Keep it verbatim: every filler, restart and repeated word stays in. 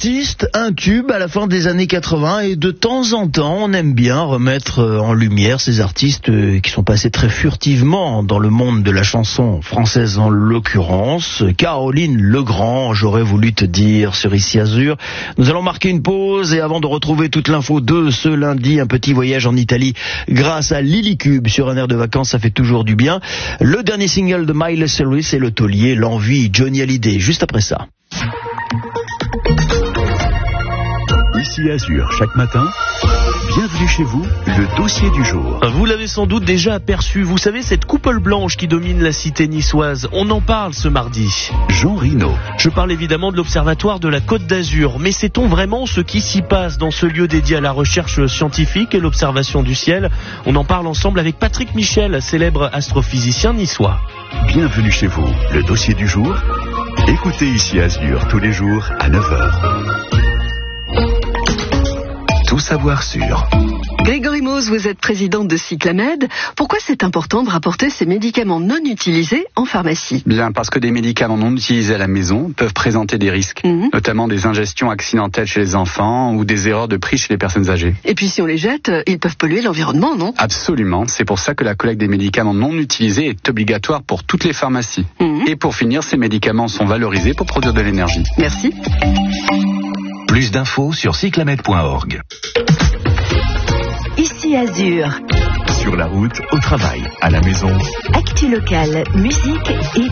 artiste, un tube à la fin des années quatre-vingts, et de temps en temps, on aime bien remettre en lumière ces artistes qui sont passés très furtivement dans le monde de la chanson française en l'occurrence. Caroline Legrand, j'aurais voulu te dire sur Ici Azur. Nous allons marquer une pause et avant de retrouver toute l'info de ce lundi, un petit voyage en Italie grâce à Lilycube sur un air de vacances, ça fait toujours du bien. Le dernier single de Miley Cyrus et le taulier, l'envie, Johnny Hallyday, juste après ça. Ici Azur, chaque matin, bienvenue chez vous, le dossier du jour. Vous l'avez sans doute déjà aperçu, vous savez cette coupole blanche qui domine la cité niçoise, on en parle ce mardi. Jean Rino. Je parle évidemment de l'observatoire de la Côte d'Azur, mais sait-on vraiment ce qui s'y passe dans ce lieu dédié à la recherche scientifique et l'observation du ciel? On en parle ensemble avec Patrick Michel, célèbre astrophysicien niçois. Bienvenue chez vous, le dossier du jour. Écoutez Ici Azur tous les jours à neuf heures. Tout savoir sur... Grégory Mose, vous êtes présidente de Cyclamed. Pourquoi c'est important de rapporter ces médicaments non utilisés en pharmacie? Bien, parce que des médicaments non utilisés à la maison peuvent présenter des risques, mmh. notamment des ingestions accidentelles chez les enfants ou des erreurs de prix chez les personnes âgées. Et puis si on les jette, ils peuvent polluer l'environnement, non? Absolument, c'est pour ça que la collecte des médicaments non utilisés est obligatoire pour toutes les pharmacies. Mmh. Et pour finir, ces médicaments sont valorisés pour produire de l'énergie. Merci. Plus d'infos sur cyclamed point org. Ici Azur. Sur la route, au travail, à la maison. Actu locale, musique et